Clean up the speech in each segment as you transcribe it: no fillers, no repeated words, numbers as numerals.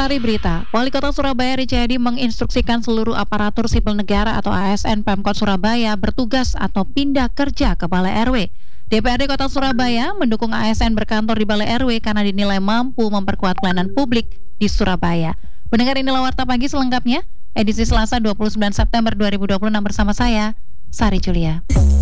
Sari Berita, Wali Kota Surabaya Eri Cahyadi menginstruksikan seluruh aparatur sipil negara atau ASN Pemkot Surabaya bertugas atau pindah kerja ke Balai RW. DPRD Kota Surabaya mendukung ASN berkantor di Balai RW karena dinilai mampu memperkuat pelayanan publik di Surabaya. Pendengar, inilah Warta Pagi selengkapnya, edisi Selasa 29 September 2026 bersama saya, Sari Julia.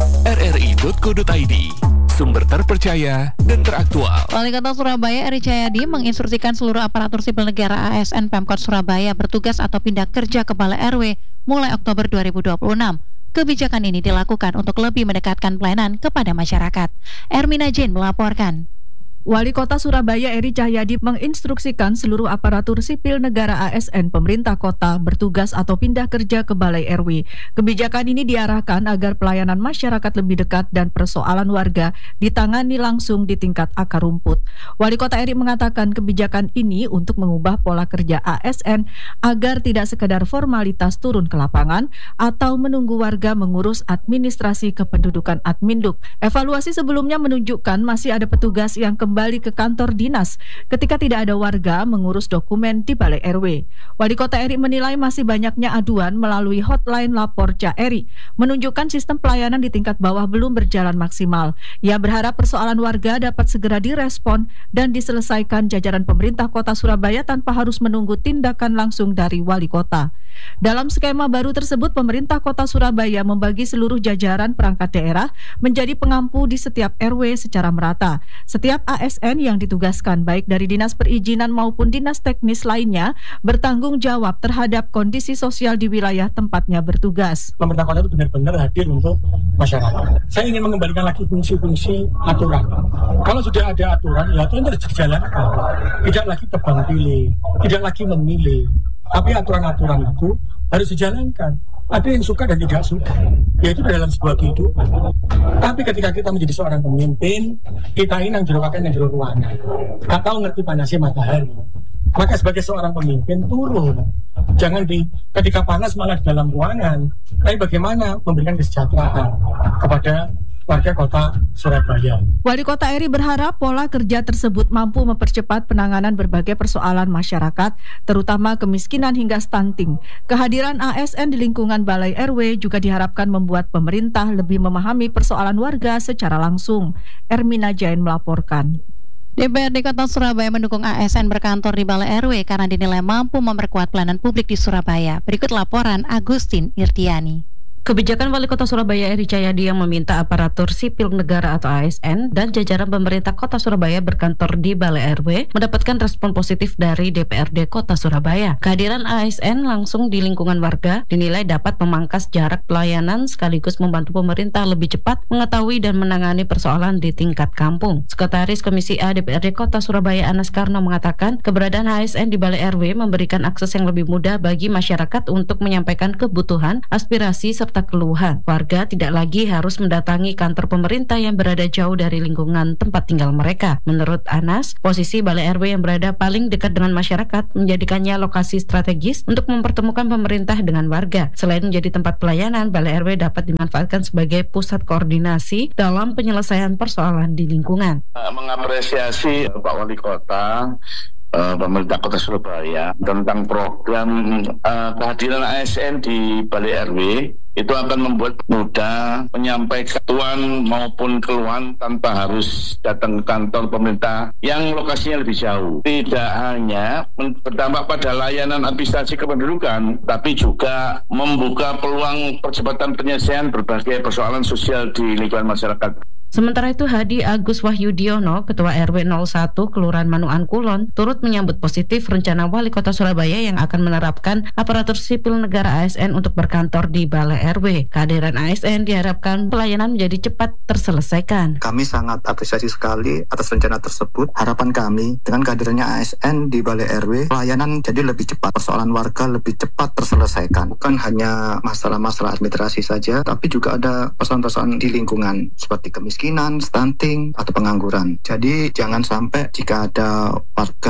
rri.co.id, sumber terpercaya dan teraktual. Wali Kota Surabaya Eri Cahyadi menginstruksikan seluruh aparatur sipil negara ASN Pemkot Surabaya bertugas atau pindah kerja ke Balai RW mulai Oktober 2026. Kebijakan ini dilakukan untuk lebih mendekatkan pelayanan kepada masyarakat. Ermina Jane melaporkan. Wali Kota Surabaya Eri Cahyadi menginstruksikan seluruh aparatur sipil negara ASN pemerintah kota bertugas atau pindah kerja ke Balai RW. Kebijakan ini diarahkan agar pelayanan masyarakat lebih dekat dan persoalan warga ditangani langsung di tingkat akar rumput. Wali Kota Eri mengatakan kebijakan ini untuk mengubah pola kerja ASN agar tidak sekedar formalitas turun ke lapangan atau menunggu warga mengurus administrasi kependudukan Adminduk. Evaluasi sebelumnya menunjukkan masih ada petugas yang kembali ke kantor dinas ketika tidak ada warga mengurus dokumen di Balai RW. Wali Kota Eri menilai masih banyaknya aduan melalui hotline lapor Ca Eri, menunjukkan sistem pelayanan di tingkat bawah belum berjalan maksimal. Ia berharap persoalan warga dapat segera direspon dan diselesaikan jajaran pemerintah Kota Surabaya tanpa harus menunggu tindakan langsung dari Wali Kota. Dalam skema baru tersebut, pemerintah Kota Surabaya membagi seluruh jajaran perangkat daerah menjadi pengampu di setiap RW secara merata. Setiap ASN yang ditugaskan baik dari dinas perizinan maupun dinas teknis lainnya bertanggung jawab terhadap kondisi sosial di wilayah tempatnya bertugas. Pemerintah kota itu benar-benar hadir untuk masyarakat. Saya ingin mengembalikan lagi fungsi-fungsi aturan. Kalau sudah ada aturan, ya itu harus dijalankan. Tidak lagi tebang pilih, tidak lagi memilih. Tapi aturan-aturan itu harus dijalankan. Ada yang suka dan tidak suka, yaitu dalam sebuah kehidupan. Tapi ketika kita menjadi seorang pemimpin, kita ini yang jero kakek, yang jero ruangan. Gak tahu ngerti panasnya matahari. Maka sebagai seorang pemimpin turun. Jangan ketika panas malah di dalam ruangan. Tapi bagaimana memberikan kesejahteraan kepada warga Kota Surabaya. Wali Kota Eri berharap pola kerja tersebut mampu mempercepat penanganan berbagai persoalan masyarakat, terutama kemiskinan hingga stunting. Kehadiran ASN di lingkungan Balai RW juga diharapkan membuat pemerintah lebih memahami persoalan warga secara langsung. Ermina Jain melaporkan. DPRD Kota Surabaya mendukung ASN berkantor di Balai RW karena dinilai mampu memperkuat pelayanan publik di Surabaya. Berikut laporan Agustin Irtiani. Kebijakan Wali Kota Surabaya Eri Cahyadi yang meminta aparatur sipil negara atau ASN dan jajaran pemerintah Kota Surabaya berkantor di Balai RW mendapatkan respon positif dari DPRD Kota Surabaya. Kehadiran ASN langsung di lingkungan warga dinilai dapat memangkas jarak pelayanan sekaligus membantu pemerintah lebih cepat mengetahui dan menangani persoalan di tingkat kampung. Sekretaris Komisi A DPRD Kota Surabaya Anas Karno mengatakan keberadaan ASN di Balai RW memberikan akses yang lebih mudah bagi masyarakat untuk menyampaikan kebutuhan, aspirasi, serta keluhan. Warga tidak lagi harus mendatangi kantor pemerintah yang berada jauh dari lingkungan tempat tinggal mereka. Menurut Anas, posisi Balai RW yang berada paling dekat dengan masyarakat menjadikannya lokasi strategis untuk mempertemukan pemerintah dengan warga. Selain menjadi tempat pelayanan, Balai RW dapat dimanfaatkan sebagai pusat koordinasi dalam penyelesaian persoalan di lingkungan. Mengapresiasi Pak Wali Kota, pemerintah Kota Surabaya tentang program kehadiran ASN di Balai RW itu akan membuat mudah menyampaikan keluhan maupun keluhan tanpa harus datang ke kantor pemerintah yang lokasinya lebih jauh. Tidak hanya berdampak pada layanan administrasi kependudukan, tapi juga membuka peluang percepatan penyelesaian berbagai persoalan sosial di lingkungan masyarakat. Sementara itu, Hadi Agus Wahyudiono, Ketua RW 01 Kelurahan Manuan Kulon, turut menyambut positif rencana Wali Kota Surabaya yang akan menerapkan aparatur sipil negara ASN untuk berkantor di Balai RW. Kehadiran ASN diharapkan pelayanan menjadi cepat terselesaikan. Kami sangat apresiasi sekali atas rencana tersebut. Harapan kami dengan kehadirannya ASN di Balai RW, pelayanan jadi lebih cepat, persoalan warga lebih cepat terselesaikan. Bukan hanya masalah-masalah administrasi saja, tapi juga ada persoalan-persoalan di lingkungan seperti kemiskinan, stunting, atau pengangguran. Jadi jangan sampai jika ada warga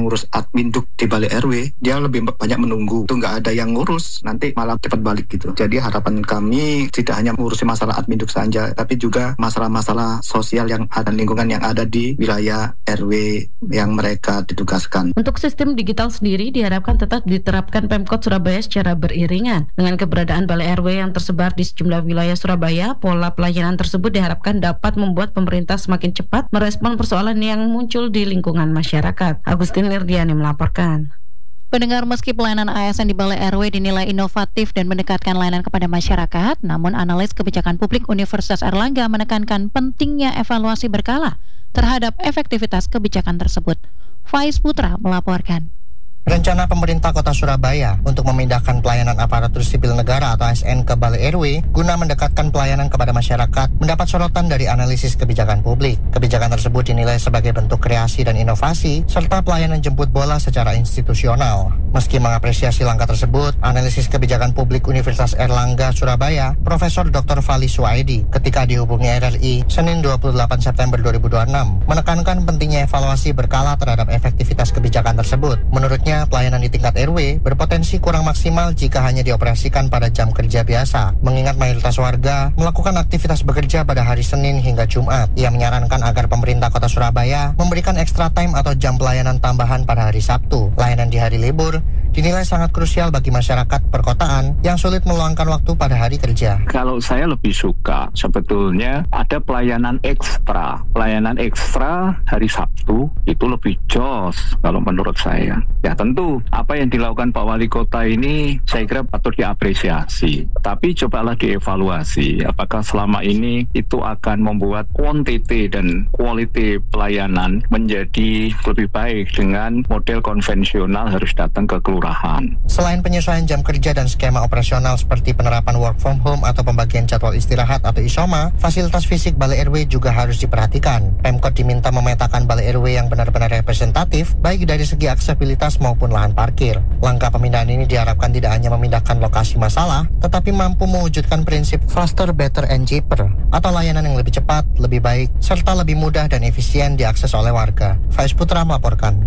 mengurus adminduk di balik RW, dia lebih banyak menunggu. Itu nggak ada yang ngurus, nanti malah cepat balik gitu. Jadi harapan kami tidak hanya mengurusi masalah adminduk saja, tapi juga masalah-masalah sosial yang ada, lingkungan yang ada di wilayah RW yang mereka ditugaskan. Untuk sistem digital sendiri diharapkan tetap diterapkan Pemkot Surabaya secara beriringan. Dengan keberadaan balai RW yang tersebar di sejumlah wilayah Surabaya, pola pelayanan tersebut diharapkan dapat membuat pemerintah semakin cepat merespon persoalan yang muncul di lingkungan masyarakat. Agustin Nirdiani melaporkan. Pendengar, meski pelayanan ASN di Balai RW dinilai inovatif dan mendekatkan layanan kepada masyarakat, namun analis kebijakan publik Universitas Airlangga menekankan pentingnya evaluasi berkala terhadap efektivitas kebijakan tersebut. Faiz Putra melaporkan. Rencana pemerintah Kota Surabaya untuk memindahkan pelayanan aparatur sipil negara atau ASN ke Balai RW guna mendekatkan pelayanan kepada masyarakat mendapat sorotan dari analisis kebijakan publik. Kebijakan tersebut dinilai sebagai bentuk kreasi dan inovasi serta pelayanan jemput bola secara institusional. Meski mengapresiasi langkah tersebut, analisis kebijakan publik Universitas Airlangga Surabaya, Profesor Dr. Fali Suaidi ketika dihubungi RRI Senin 28 September 2026 menekankan pentingnya evaluasi berkala terhadap efektivitas kebijakan tersebut. Menurutnya, pelayanan di tingkat RW berpotensi kurang maksimal jika hanya dioperasikan pada jam kerja biasa, mengingat mayoritas warga melakukan aktivitas bekerja pada hari Senin hingga Jumat. Ia menyarankan agar pemerintah Kota Surabaya memberikan extra time atau jam pelayanan tambahan pada hari Sabtu. Layanan di hari libur dinilai sangat krusial bagi masyarakat perkotaan yang sulit meluangkan waktu pada hari kerja. Kalau saya lebih suka sebetulnya ada pelayanan ekstra. Pelayanan ekstra hari Sabtu itu lebih jos kalau menurut saya. Ya tentu apa yang dilakukan Pak Wali Kota ini saya kira patut diapresiasi. Tapi cobalah dievaluasi apakah selama ini itu akan membuat quantity dan quality pelayanan menjadi lebih baik dengan model konvensional harus datang ke kelurahan. Selain penyesuaian jam kerja dan skema operasional seperti penerapan work from home atau pembagian jadwal istirahat atau ISOMA, fasilitas fisik Balai RW juga harus diperhatikan. Pemkot diminta memetakan Balai RW yang benar-benar representatif, baik dari segi aksesibilitas maupun lahan parkir. Langkah pemindahan ini diharapkan tidak hanya memindahkan lokasi masalah, tetapi mampu mewujudkan prinsip faster, better, and cheaper, atau layanan yang lebih cepat, lebih baik, serta lebih mudah dan efisien diakses oleh warga. Faiz Putra melaporkan.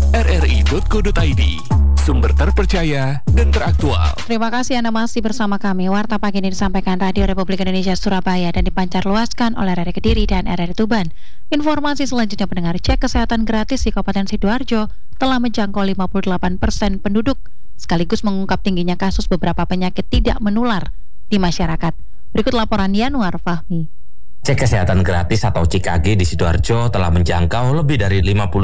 rri.co.id, sumber terpercaya dan teraktual. Terima kasih Anda masih bersama kami. Warta pagi ini disampaikan Radio Republik Indonesia Surabaya dan dipancarluaskan oleh RRI Kediri dan RRI Tuban. Informasi selanjutnya pendengar, cek kesehatan gratis di Kabupaten Sidoarjo telah menjangkau 58% penduduk, sekaligus mengungkap tingginya kasus beberapa penyakit tidak menular di masyarakat. Berikut laporan Yanuar Fahmi. Cek kesehatan gratis atau CKG di Sidoarjo telah menjangkau lebih dari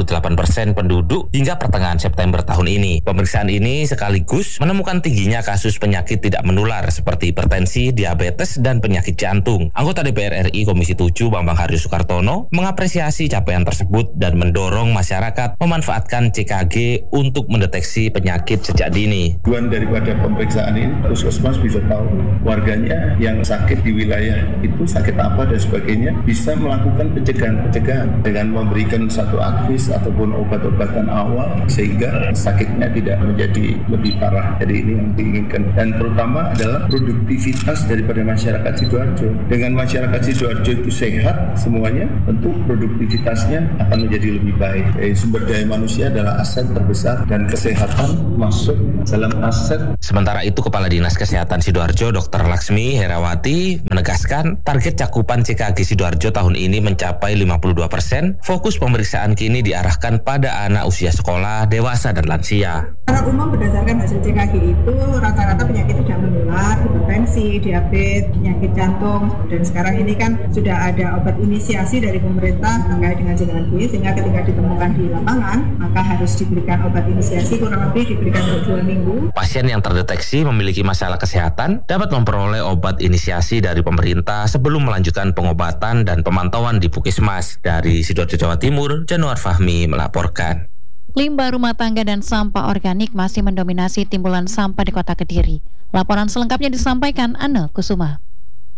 58% penduduk hingga pertengahan September tahun ini. Pemeriksaan ini sekaligus menemukan tingginya kasus penyakit tidak menular seperti hipertensi, diabetes, dan penyakit jantung. Anggota DPR RI Komisi 7 Bambang Haryo Soekartono mengapresiasi capaian tersebut dan mendorong masyarakat memanfaatkan CKG untuk mendeteksi penyakit sejak dini. Tujuan daripada pemeriksaan ini, Puskesmas bisa tahu warganya yang sakit di wilayah itu sakit apa dan sebagainya, bisa melakukan pencegahan dengan memberikan satu advis ataupun obat-obatan awal sehingga sakitnya tidak menjadi lebih parah. Jadi ini yang diinginkan, dan terutama adalah produktivitas daripada masyarakat Sidoarjo. Dengan masyarakat Sidoarjo itu sehat semuanya, tentu produktivitasnya akan menjadi lebih baik. Sumber daya manusia adalah aset terbesar dan kesehatan masuk dalam aset. Sementara itu Kepala Dinas Kesehatan Sidoarjo Dr. Laksmi Herawati menegaskan target cakupan CKG Sidoarjo tahun ini mencapai 52%. Fokus pemeriksaan kini diarahkan pada anak usia sekolah, dewasa, dan lansia. Secara umum berdasarkan hasil CKG itu rata-rata penyakit tidak menular, hipertensi, diabetes, penyakit jantung, dan sekarang ini kan sudah ada obat inisiasi dari pemerintah terkait dengan CKG, sehingga ketika ditemukan di lapangan maka harus diberikan obat inisiasi, kurang lebih diberikan untuk 2 minggu. Pasien yang terdeteksi memiliki masalah kesehatan dapat memperoleh obat inisiasi dari pemerintah sebelum melanjutkan pengobatan dan pemantauan di Puskesmas. Dari Sidoarjo, Jawa Timur, Januar Fahmi melaporkan. Limbah rumah tangga dan sampah organik masih mendominasi timbulan sampah di Kota Kediri. Laporan selengkapnya disampaikan Anne Kusuma.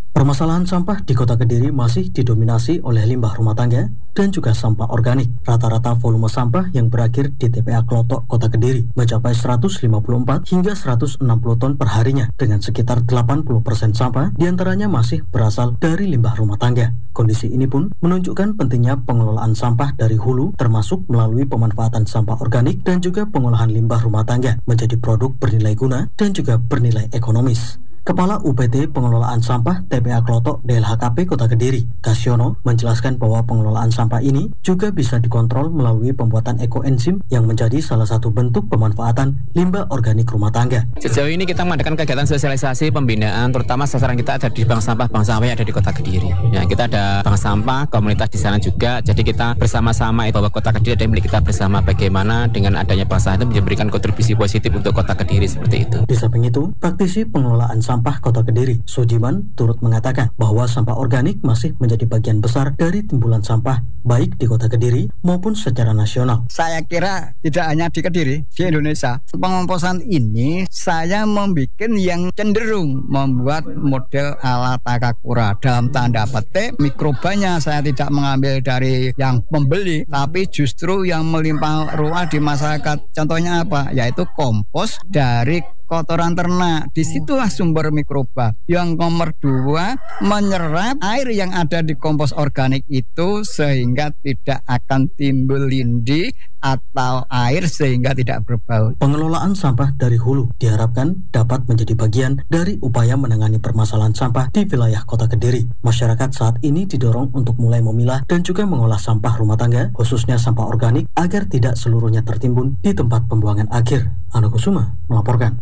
Permasalahan sampah di Kota Kediri masih didominasi oleh limbah rumah tangga dan juga sampah organik. Rata-rata volume sampah yang berakhir di TPA Klotok Kota Kediri mencapai 154 hingga 160 ton per harinya, dengan sekitar 80% sampah diantaranya masih berasal dari limbah rumah tangga. Kondisi ini pun menunjukkan pentingnya pengelolaan sampah dari hulu, termasuk melalui pemanfaatan sampah organik dan juga pengolahan limbah rumah tangga menjadi produk bernilai guna dan juga bernilai ekonomis. Kepala UPT Pengelolaan Sampah TPA Klotok DLHKP Kota Kediri, Kasyono, menjelaskan bahwa pengelolaan sampah ini juga bisa dikontrol melalui pembuatan ekoenzim yang menjadi salah satu bentuk pemanfaatan limbah organik rumah tangga. Sejauh ini kita mengadakan kegiatan sosialisasi pembinaan, terutama sasaran kita ada di bank sampah yang ada di Kota Kediri. Ya, kita ada bank sampah, komunitas di sana juga, jadi kita bersama-sama bahwa Kota Kediri ada milik kita bersama, bagaimana dengan adanya bank sampah itu memberikan kontribusi positif untuk Kota Kediri seperti itu. Di samping itu, praktisi pengelolaan sampah Kota Kediri, Sujiman, turut mengatakan bahwa sampah organik masih menjadi bagian besar dari timbulan sampah baik di Kota Kediri maupun secara nasional. Saya kira tidak hanya di Kediri, di Indonesia. Pengomposan ini saya membuat yang cenderung membuat model ala Takakura. Dalam tanda petik, mikrobanya saya tidak mengambil dari yang membeli, tapi justru yang melimpah ruah di masyarakat. Contohnya apa? Yaitu kompos dari kotoran ternak. Disitulah sumber mikroba. Yang nomor 2, menyerap air yang ada di kompos organik itu sehingga tidak akan timbul lindi atau air sehingga tidak berbau. Pengelolaan sampah dari hulu diharapkan dapat menjadi bagian dari upaya menangani permasalahan sampah di wilayah Kota Kediri. Masyarakat saat ini didorong untuk mulai memilah dan juga mengolah sampah rumah tangga, khususnya sampah organik, agar tidak seluruhnya tertimbun di tempat pembuangan akhir. Anu Kusuma melaporkan.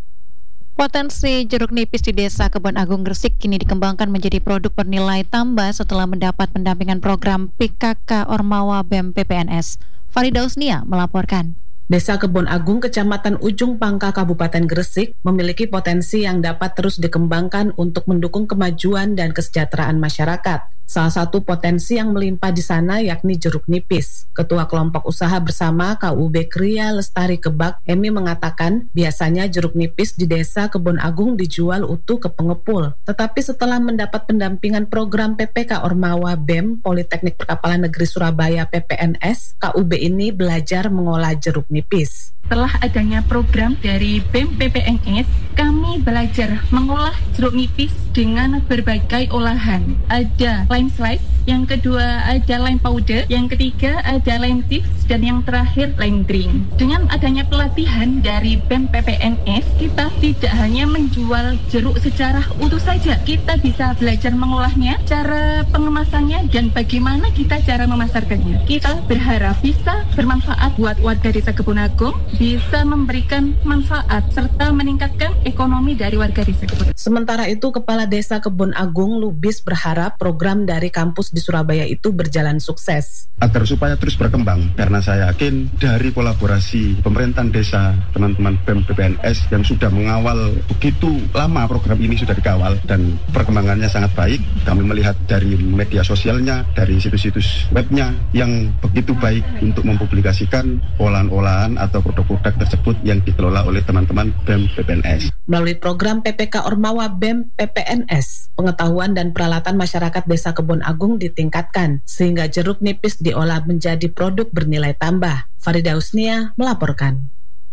Potensi jeruk nipis di Desa Kebon Agung Gresik kini dikembangkan menjadi produk bernilai tambah setelah mendapat pendampingan program PKK Ormawa BEM PPNS. Farida Usnia melaporkan. Desa Kebon Agung, Kecamatan Ujung Pangka, Kabupaten Gresik, memiliki potensi yang dapat terus dikembangkan untuk mendukung kemajuan dan kesejahteraan masyarakat. Salah satu potensi yang melimpah di sana yakni jeruk nipis. Ketua Kelompok Usaha Bersama KUB Kria Lestari Kebak, Emi, mengatakan biasanya jeruk nipis di Desa Kebon Agung dijual utuh ke pengepul. Tetapi setelah mendapat pendampingan program PPK Ormawa BEM Politeknik Perkapalan Negeri Surabaya PPNS, KUB ini belajar mengolah jeruk nipis. Setelah adanya program dari BEM PPNS, kami belajar mengolah jeruk nipis dengan berbagai olahan. Ada lime slice, yang kedua ada lime powder, yang ketiga ada lime tips, dan yang terakhir lime drink. Dengan adanya pelatihan dari BEM PPNS, kita tidak hanya menjual jeruk secara utuh saja. Kita bisa belajar mengolahnya, cara pengemasannya, dan bagaimana kita cara memasarkannya. Kita berharap bisa bermanfaat buat warga Desa Kebon Agung, bisa memberikan manfaat serta meningkatkan ekonomi dari warga Desa Kebon Agung. Sementara itu, Kepala Desa Kebon Agung Lubis berharap program dari kampus di Surabaya itu berjalan sukses. Agar supaya terus berkembang, karena saya yakin dari kolaborasi pemerintahan desa, teman-teman BEM PPNS yang sudah mengawal begitu lama program ini sudah dikawal dan perkembangannya sangat baik. Kami melihat dari media sosialnya, dari situs-situs webnya yang begitu baik untuk mempublikasikan olahan-olahan atau produk-produk tersebut yang dikelola oleh teman-teman BEM PPNS. Melalui program PPK Ormawa BEM PPNS, pengetahuan dan peralatan masyarakat Desa Kebon Agung ditingkatkan sehingga jeruk nipis diolah menjadi produk bernilai tambah. Farida Usnia melaporkan.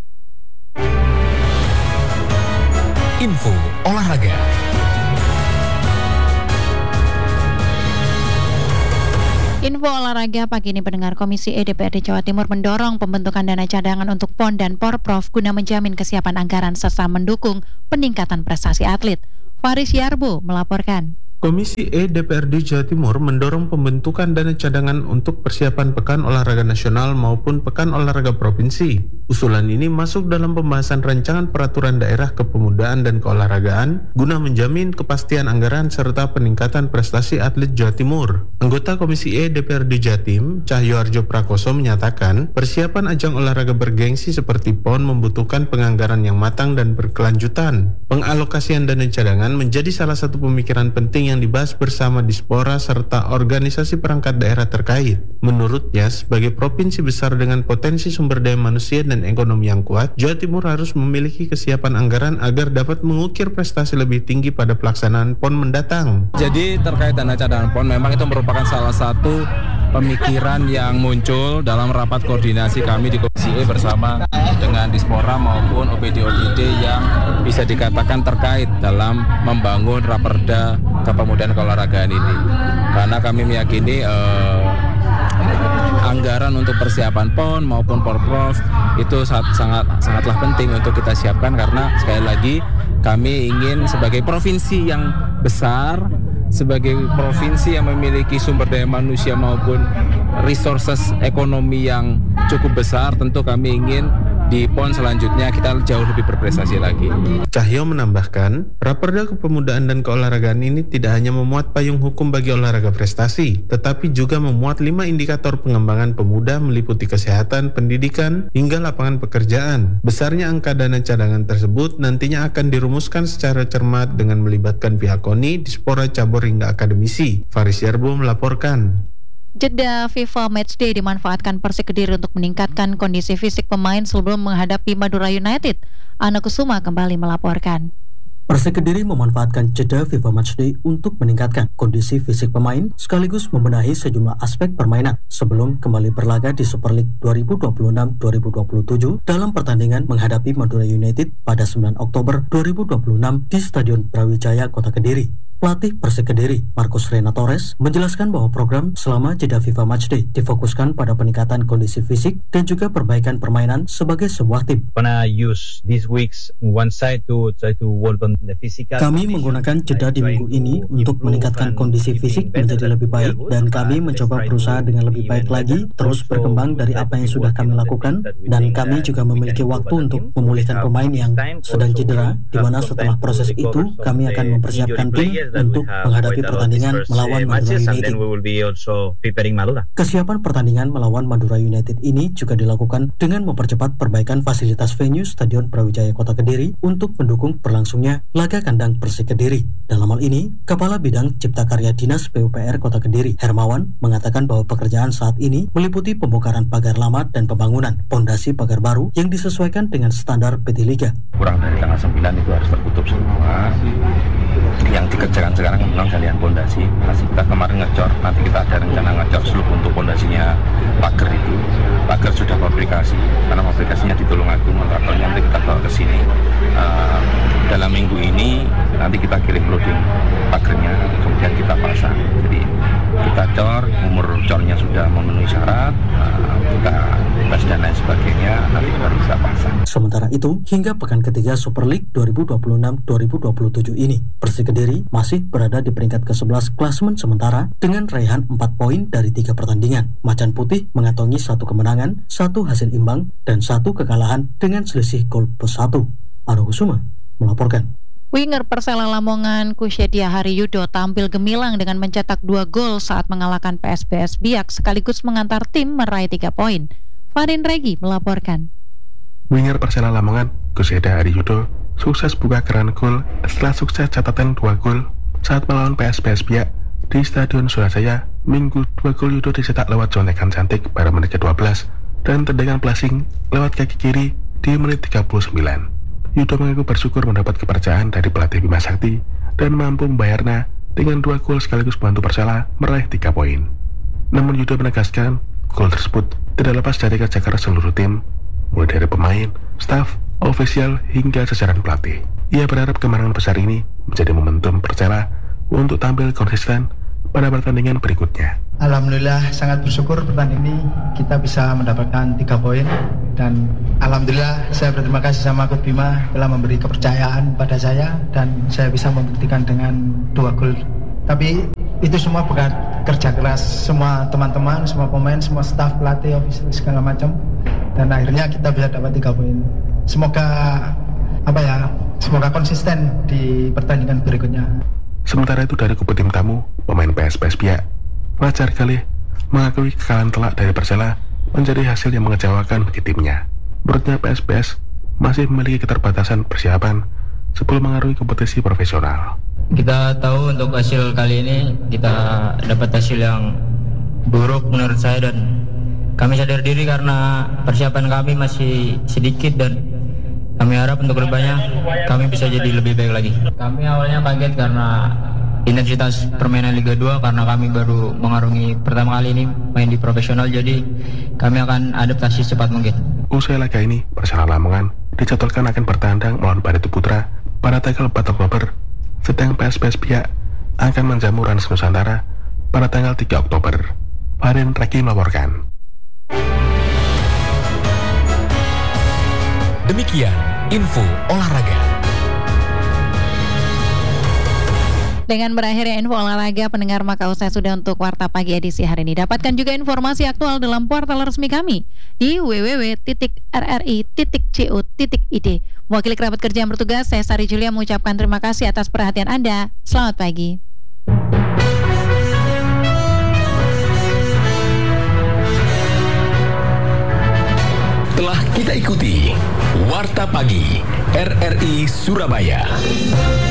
Info olahraga. Info olahraga pagi ini, pendengar. Komisi E DPRD Jawa Timur mendorong pembentukan dana cadangan untuk PON dan Porprov guna menjamin kesiapan anggaran serta mendukung peningkatan prestasi atlet. Faris Yarbo melaporkan. Komisi E DPRD Jawa Timur mendorong pembentukan dana cadangan untuk persiapan Pekan Olahraga Nasional maupun Pekan Olahraga Provinsi. Usulan ini masuk dalam pembahasan rancangan peraturan daerah kepemudaan dan keolahragaan guna menjamin kepastian anggaran serta peningkatan prestasi atlet Jawa Timur. Anggota Komisi E DPRD Jatim, Cahyoarjo Prakoso, menyatakan persiapan ajang olahraga bergengsi seperti PON membutuhkan penganggaran yang matang dan berkelanjutan. Pengalokasian dana cadangan menjadi salah satu pemikiran penting yang dibahas bersama Dispora serta organisasi perangkat daerah terkait. Menurutnya, sebagai provinsi besar dengan potensi sumber daya manusia dan ekonomi yang kuat, Jawa Timur harus memiliki kesiapan anggaran agar dapat mengukir prestasi lebih tinggi pada pelaksanaan PON mendatang. Jadi terkait dana cadangan PON memang itu merupakan salah satu pemikiran yang muncul dalam rapat koordinasi kami di Komisi E bersama dengan Dispora maupun OPD-OPD yang bisa dikatakan terkait dalam membangun Raperda Kepemudaan Keolahragaan ini. Karena kami meyakini anggaran untuk persiapan PON maupun Porprov itu sangatlah penting untuk kita siapkan, karena sekali lagi kami ingin sebagai provinsi yang besar, sebagai provinsi yang memiliki sumber daya manusia maupun resources ekonomi yang cukup besar, tentu kami ingin di PON selanjutnya kita jauh lebih berprestasi lagi. Cahyo menambahkan, Raperda Kepemudaan dan Keolahragaan ini tidak hanya memuat payung hukum bagi olahraga prestasi, tetapi juga memuat 5 indikator pengembangan pemuda meliputi kesehatan, pendidikan, hingga lapangan pekerjaan. Besarnya angka dana cadangan tersebut nantinya akan dirumuskan secara cermat dengan melibatkan pihak KONI, Dispora, cabur hingga akademisi. Faris Yarbo melaporkan. Jeda FIFA Matchday dimanfaatkan Persik Kediri untuk meningkatkan kondisi fisik pemain sebelum menghadapi Madura United. Ana Kusuma kembali melaporkan. Persik Kediri memanfaatkan jeda FIFA Matchday untuk meningkatkan kondisi fisik pemain sekaligus membenahi sejumlah aspek permainan sebelum kembali berlaga di Super League 2026-2027 dalam pertandingan menghadapi Madura United pada 9 Oktober 2026 di Stadion Brawijaya, Kota Kediri. Pelatih Persik Kediri, Marcus Rena Torres, menjelaskan bahwa program selama jeda FIFA Matchday difokuskan pada peningkatan kondisi fisik dan juga perbaikan permainan sebagai sebuah tim. Kami menggunakan jeda di minggu ini untuk meningkatkan kondisi fisik menjadi lebih baik, dan kami mencoba berusaha dengan lebih baik lagi, terus berkembang dari apa yang sudah kami lakukan, dan kami juga memiliki waktu untuk memulihkan pemain yang sedang cedera, di mana setelah proses itu kami akan mempersiapkan tim untuk menghadapi pertandingan melawan Madura United. Kesiapan pertandingan melawan Madura United ini juga dilakukan dengan mempercepat perbaikan fasilitas venue Stadion Brawijaya Kota Kediri untuk mendukung berlangsungnya laga kandang Persik Kediri. Dalam hal ini, Kepala Bidang Cipta Karya Dinas PUPR Kota Kediri, Hermawan, mengatakan bahwa pekerjaan saat ini meliputi pembongkaran pagar lama dan pembangunan pondasi pagar baru yang disesuaikan dengan standar PT Liga. Kurang dari tanggal 9 itu harus tertutup semua. Yang dikerjakan sekarang memang galian pondasi. Masih kita kemarin ngecor, nanti kita ada rencana ngecor seluruh untuk pondasinya pagar itu. Pagar sudah fabrikasi, karena fabrikasinya di Tulungagung, kontraktornya nanti kita bawa ke sini. Dalam minggu ini nanti kita kirim loading pagarnya, kemudian kita pasang. Jadi kita cor, umur cornya sudah memenuhi syarat, kita tes dan lain sebagainya, nanti baru bisa pasang. Sementara itu, hingga pekan ketiga Super League 2026-2027 ini, Persik Kediri masih berada di peringkat ke-11 klasemen sementara dengan raihan 4 poin dari 3 pertandingan. Macan Putih mengantongi 1 kemenangan, 1 hasil imbang, dan 1 kekalahan dengan selisih gol +1. Anu Kusuma melaporkan. Winger Persela Lamongan Kusyedia Hariyudo tampil gemilang dengan mencetak 2 gol saat mengalahkan PSBS Biak sekaligus mengantar tim meraih 3 poin. Farin Regi melaporkan. Winger Persela Lamongan Kusyedia Hariyudo sukses buka keran gol setelah sukses catatan 2 gol saat melawan PSBS Biak di Stadion Surabaya. Minggu 2 gol Yudo dicetak lewat contekan cantik pada menit ke-12 dan tendangan placing lewat kaki kiri di menit 39. Yudo mengaku bersyukur mendapat kepercayaan dari pelatih Bima Sakti dan mampu membayarnya dengan 2 gol sekaligus membantu Persela meraih 3 poin. Namun Yudo menegaskan gol tersebut tidak lepas dari kerja keras seluruh tim, mulai dari pemain, staf, ofisial hingga jajaran pelatih. Ia berharap kemenangan besar ini menjadi momentum Persela untuk tampil konsisten pada pertandingan berikutnya. Alhamdulillah sangat bersyukur pertandingan ini kita bisa mendapatkan 3 poin, dan alhamdulillah saya berterima kasih sama Coach Bima telah memberi kepercayaan pada saya dan saya bisa membuktikan dengan 2 gol. Tapi itu semua berkat kerja keras semua teman-teman, semua pemain, semua staf, pelatih, ofisial segala macam, dan akhirnya kita bisa dapat 3 poin. Semoga konsisten di pertandingan berikutnya. Sementara itu dari kubu tim tamu, pemain PSBS Biak, Fajar Galih, mengakui kekalahan telak dari Persela menjadi hasil yang mengecewakan bagi timnya. Menurutnya PSBS masih memiliki keterbatasan persiapan sebelum mengarungi kompetisi profesional. Kita tahu untuk hasil kali ini kita dapat hasil yang buruk menurut saya, dan kami sadar diri karena persiapan kami masih sedikit dan kami harap untuk kedepannya kami bisa jadi lebih baik lagi. Kami awalnya kaget karena intensitas permainan Liga 2 karena kami baru mengarungi pertama kali ini main di profesional, jadi kami akan adaptasi secepat mungkin. Usai laga ini, Persela Lamongan dijadwalkan akan bertandang melawan Barito Putra pada tanggal 4 Oktober, sedang PSPS Biak akan menjamu Rans Nusantara pada tanggal 3 Oktober. Farin Raki melaporkan. Demikian info olahraga. Dengan berakhirnya info olahraga, pendengar, maka usai sudah untuk Warta Pagi edisi hari ini. Dapatkan juga informasi aktual dalam portal resmi kami di www.rri.co.id. Mewakili kerabat kerja yang bertugas, saya Sari Julia mengucapkan terima kasih atas perhatian Anda. Selamat pagi. Telah kita ikuti Warta Pagi RRI Surabaya.